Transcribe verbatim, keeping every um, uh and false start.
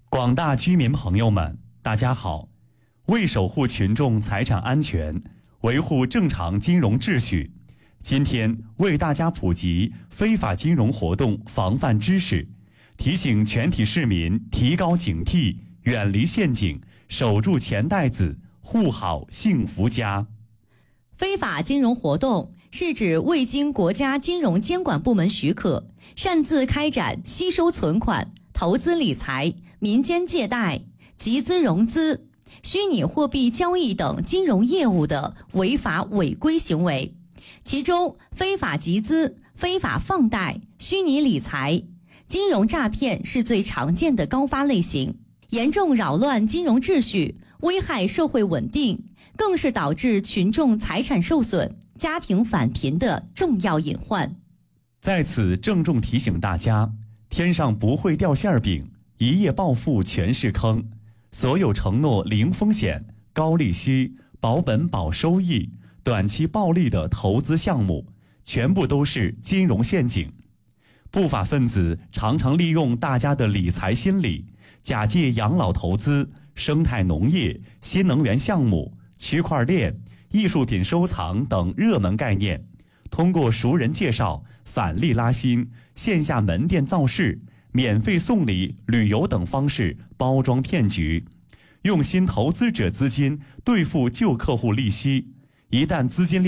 广大居民朋友们，大家好！为守护群众财产安全，维护正常金融秩序，今天为大家普及非法金融活动防范知识，提醒全体市民提高警惕，远离陷阱，守住钱袋子，护好幸福家。 非法金融活动是指未经国家金融监管部门许可，擅自开展吸收存款、投资理财、民间借贷、集资融资、虚拟货币交易等金融业务的违法违规行为。其中，非法集资、非法放贷、虚拟理财、金融诈骗是最常见的高发类型，严重扰乱金融秩序，危害社会稳定，更是导致群众财产受损、家庭返贫的重要隐患。 在此郑重提醒大家，天上不会掉馅饼，一夜暴富全是坑。所有承诺零风险、高利息、保本保收益、短期暴利的投资项目，全部都是金融陷阱。不法分子常常利用大家的理财心理，假借养老投资、生态农业、新能源项目、区块链、艺术品收藏等热门概念，通过熟人介绍、返利拉新、线下门店造势、免费送礼、旅游等方式包装骗局，用新投资者资金兑付旧客户利息，一旦资金